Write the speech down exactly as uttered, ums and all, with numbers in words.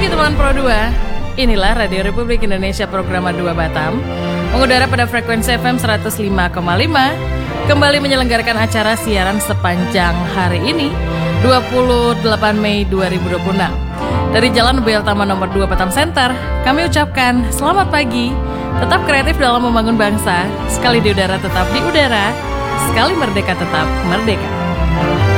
teman Pro dua, inilah Radio Republik Indonesia Program dua Batam, mengudara pada frekuensi F M seratus lima koma lima, kembali menyelenggarakan acara siaran sepanjang hari ini, dua puluh delapan Mei dua ribu dua puluh enam. Dari Jalan Bel Taman nomor dua Batam Center, kami ucapkan selamat pagi, tetap kreatif dalam membangun bangsa, sekali di udara tetap di udara, sekali merdeka tetap merdeka.